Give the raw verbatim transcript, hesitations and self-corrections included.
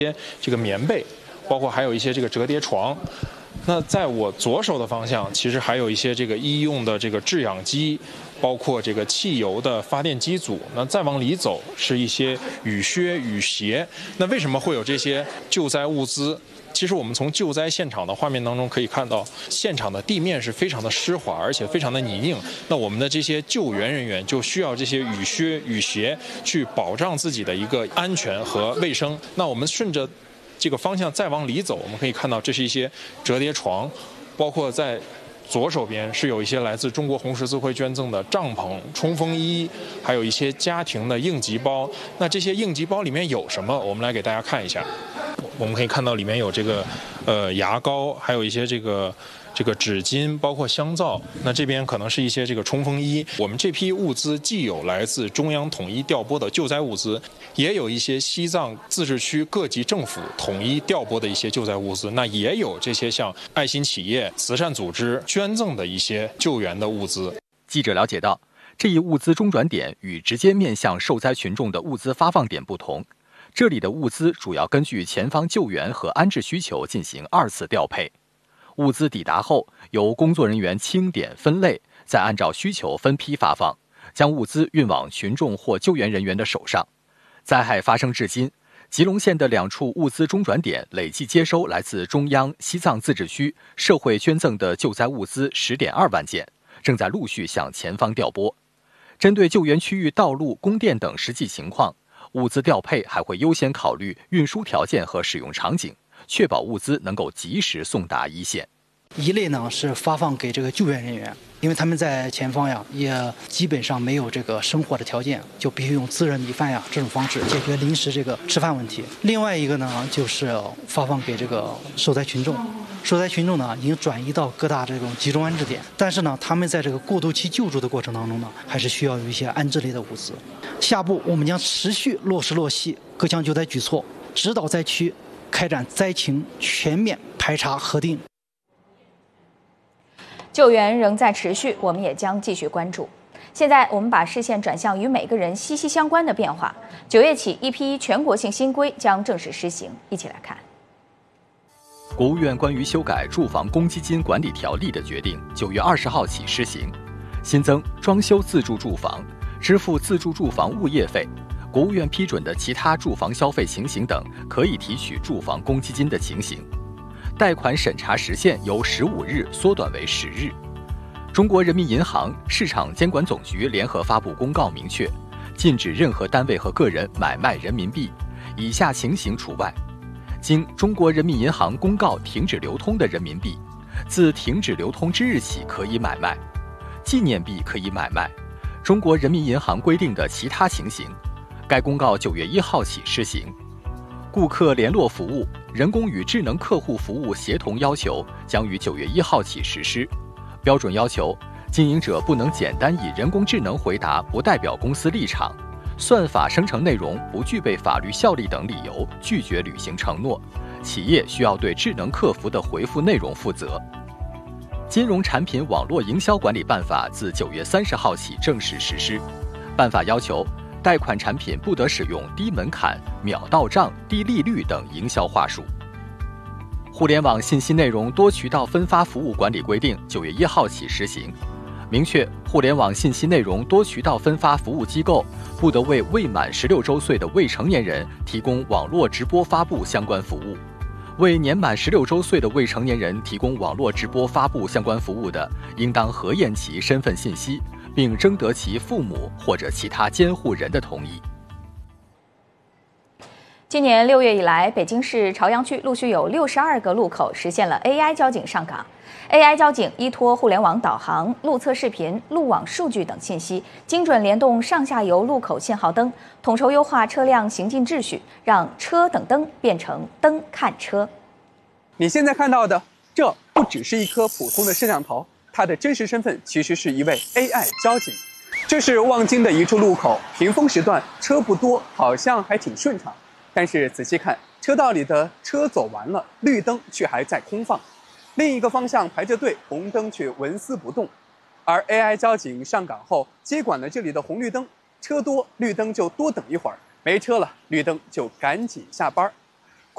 这个棉被，包括还有一些这个折叠床。那在我左手的方向，其实还有一些这个医用的这个制氧机，包括这个汽油的发电机组。那再往里走是一些雨靴、雨鞋。那为什么会有这些救灾物资？其实我们从救灾现场的画面当中可以看到，现场的地面是非常的湿滑，而且非常的泥泞。那我们的这些救援人员就需要这些雨靴、雨鞋去保障自己的一个安全和卫生。那我们顺着这个方向再往里走，我们可以看到这是一些折叠床，包括在左手边是有一些来自中国红十字会捐赠的帐篷、冲锋衣，还有一些家庭的应急包。那这些应急包里面有什么？我们来给大家看一下。我们可以看到里面有这个呃牙膏，还有一些这个这个纸巾，包括香皂。那这边可能是一些这个冲锋衣。我们这批物资既有来自中央统一调拨的救灾物资，也有一些西藏自治区各级政府统一调拨的一些救灾物资。那也有这些像爱心企业、慈善组织捐赠的一些救援的物资。 记者了解到，这一物资中转点与直接面向受灾群众的物资发放点不同。这里的物资主要根据前方救援和安置需求进行二次调配，物资抵达后，由工作人员清点分类，再按照需求分批发放，将物资运往群众或救援人员的手上。灾害发生至今，吉隆县的两处物资中转点累计接收来自中央、西藏自治区社会捐赠的救灾物资 十点二万件，正在陆续向前方调拨。针对救援区域道路、供电等实际情况，物资调配还会优先考虑运输条件和使用场景，确保物资能够及时送达一线。 一类呢是发放给这个救援人员，因为他们在前方呀也基本上没有这个生活的条件，就必须用自热米饭呀这种方式解决临时这个吃饭问题。另外一个呢就是发放给这个受灾群众，受灾群众呢已经转移到各大这种集中安置点，但是呢他们在这个过渡期救助的过程当中呢，还是需要有一些安置类的物资。下步我们将持续落实落细各项救灾举措，指导灾区开展灾情全面排查核定。 救援仍在持续，我们也将继续关注。现在我们把视线转向与每个人息息相关的变化。九月起，一批全国性新规将正式施行，一起来看。 国务院关于修改住房公积金管理条例的决定，九月二十号起施行，新增装修自住住房、支付自住住房物业费、国务院批准的其他住房消费情形等可以提取住房公积金的情形。贷款审查时限由十五日缩短为十日。中国人民银行、市场监管总局联合发布公告，明确禁止任何单位和个人买卖人民币，以下情形除外：经中国人民银行公告停止流通的人民币，自停止流通之日起可以买卖；纪念币可以买卖；中国人民银行规定的其他情形。该公告九月一号起施行。顾客联络服务、人工与智能客户服务协同要求将于九月一号起实施。标准要求：经营者不能简单以人工智能回答不代表公司立场，算法生成内容不具备法律效力等理由拒绝履行承诺，企业需要对智能客服的回复内容负责。金融产品网络营销管理办法自九月三十号起正式实施。办法要求，贷款产品不得使用低门槛、秒到账、低利率等营销话术。互联网信息内容多渠道分发服务管理规定九月一号起实行，明确互联网信息内容多渠道分发服务机构不得为未满十六周岁的未成年人提供网络直播发布相关服务。为年满十六周岁的未成年人提供网络直播发布相关服务的，应当核验其身份信息，并征得其父母或者其他监护人的同意。 今年六月以来，北京市朝阳区陆续有六十二个路口实现了 A I 交警上岗。A I 交警依托互联网导航、路测视频、路网数据等信息，精准联动上下游路口信号灯，统筹优化车辆行进秩序，让车等灯变成灯看车。 你现在看到的，这不只是一颗普通的摄像头，它的真实身份其实是一位 A I 交警。这是望京的一处路口，平峰时段车不多，好像还挺顺畅。但是仔细看，车道里的车走完了，绿灯却还在空放。另一个方向排着队，红灯却纹丝不动。而 A I 交警上岗后，接管了这里的红绿灯，车多绿灯就多等一会儿，没车了绿灯就赶紧下班。